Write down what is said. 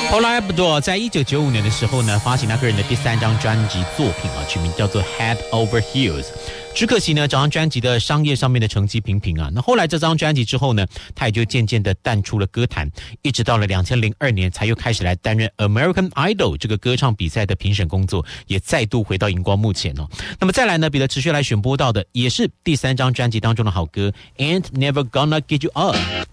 后来不多，在1995年的时候呢，发行他个人的第3张专辑作品啊，取名叫做 Head Over Heels。只可惜呢，这张专辑的商业上面的成绩平平啊。那后来这张专辑之后呢，他也就渐渐的淡出了歌坛，一直到了2002年才又开始来担任 American Idol 这个歌唱比赛的评审工作，也再度回到荧光幕前哦。那么再来呢，彼得持续来选播到的也是第3张专辑当中的好歌 Ain't Never Gonna Get You Up。